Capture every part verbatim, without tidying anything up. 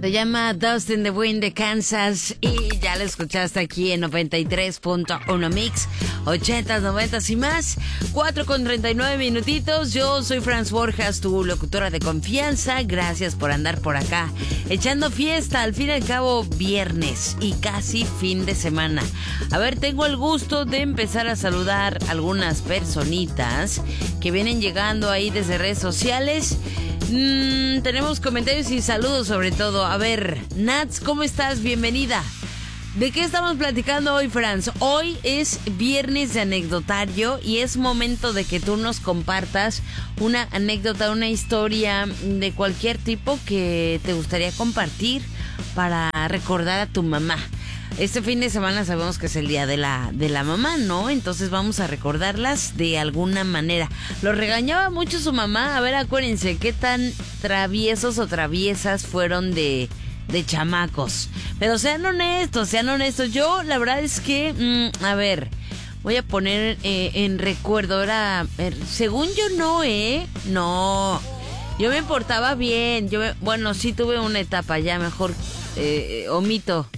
Se llama Dust in the Wind de Kansas y ya lo escuchaste aquí en noventa y tres punto uno Mix, ochentas, noventas y más. Cuatro con treinta y nueve minutitos. Yo soy Franz Borjas, tu locutora de confianza. Gracias por andar por acá echando fiesta. Al fin y al cabo, viernes y casi fin de semana. A ver, tengo el gusto de empezar a saludar a algunas personitas que vienen llegando ahí desde redes sociales. Mm, tenemos comentarios y saludos sobre todo. A ver, Nats, ¿cómo estás? Bienvenida. ¿De qué estamos platicando hoy, Franz? Hoy es viernes de anecdotario y es momento de que tú nos compartas una anécdota, una historia de cualquier tipo que te gustaría compartir para recordar a tu mamá. Este fin de semana sabemos que es el día de la, de la mamá, ¿no? Entonces vamos a recordarlas de alguna manera. Lo regañaba mucho su mamá. A ver, acuérdense, ¿qué tan traviesos o traviesas fueron de, de chamacos? Pero sean honestos, sean honestos. Yo, la verdad es que, mmm, a ver, voy a poner eh, en recuerdo. Era, er, según yo no, ¿eh? No. Yo me portaba bien. Yo me, bueno, sí tuve una etapa ya mejor... Eh, omito.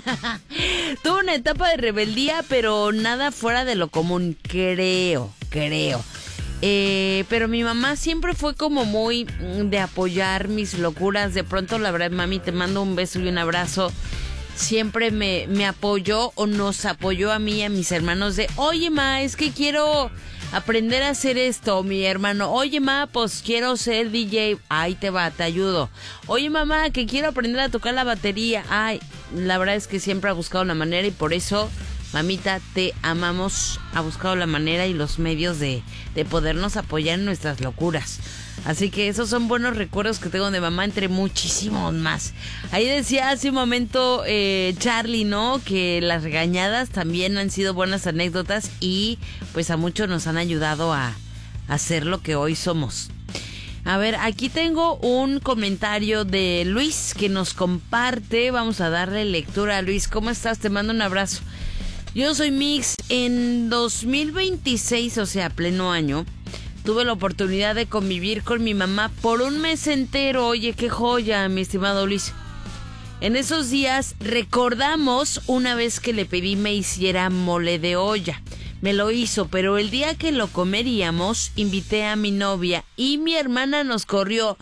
Tuve una etapa de rebeldía, pero nada fuera de lo común, creo, creo. Eh, pero mi mamá siempre fue como muy de apoyar mis locuras. De pronto, la verdad, mami, te mando un beso y un abrazo. Siempre me, me apoyó o nos apoyó a mí y a mis hermanos de, oye, ma, es que quiero aprender a hacer esto. Mi hermano, oye, ma, pues quiero ser D J. Ahí te va, te ayudo. Oye, mamá, que quiero aprender a tocar la batería. Ay, la verdad es que siempre ha buscado la manera y por eso, mamita, te amamos. Ha buscado la manera y los medios de, de podernos apoyar en nuestras locuras. Así que esos son buenos recuerdos que tengo de mamá, entre muchísimos más. Ahí decía hace un momento eh, Charlie, ¿no? Que las regañadas también han sido buenas anécdotas y pues a muchos nos han ayudado a, a ser lo que hoy somos. A ver, aquí tengo un comentario de Luis que nos comparte. Vamos a darle lectura a Luis. ¿Cómo estás? Te mando un abrazo. Yo soy Mix. En dos mil veintiséis, o sea, pleno año, tuve la oportunidad de convivir con mi mamá por un mes entero. Oye, qué joya, mi estimado Luis. En esos días recordamos una vez que le pedí me hiciera mole de olla. Me lo hizo, pero el día que lo comeríamos, invité a mi novia y mi hermana nos corrió.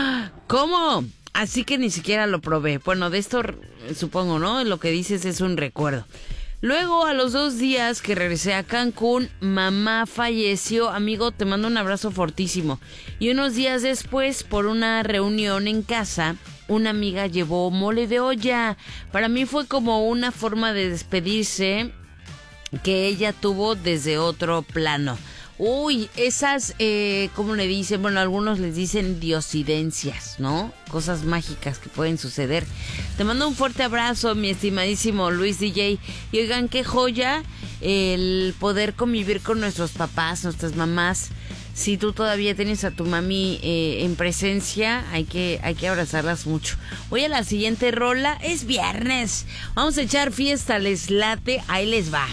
¿Cómo? Así que ni siquiera lo probé. Bueno, de esto supongo, ¿no? Lo que dices es un recuerdo. Luego, a los dos días que regresé a Cancún, mamá falleció. Amigo, te mando un abrazo fortísimo. Y unos días después, por una reunión en casa, una amiga llevó mole de olla. Para mí fue como una forma de despedirse que ella tuvo desde otro plano. Uy, esas, eh, ¿cómo le dicen? Bueno, algunos les dicen diosidencias, ¿no? Cosas mágicas que pueden suceder. Te mando un fuerte abrazo, mi estimadísimo Luis D J. Y oigan, qué joya el poder convivir con nuestros papás, nuestras mamás. Si tú todavía tienes a tu mami eh, en presencia, hay que, hay que abrazarlas mucho. Voy a la siguiente rola. Es viernes. Vamos a echar fiesta, les late. Ahí les va.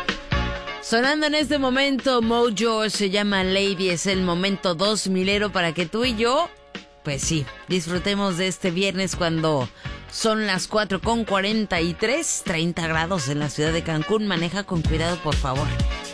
Sonando en este momento, Mojo, se llama Lady, es el momento dos milero para que tú y yo, pues sí, disfrutemos de este viernes cuando son las cuatro con cuarenta y tres, treinta grados en la ciudad de Cancún. Maneja con cuidado, por favor.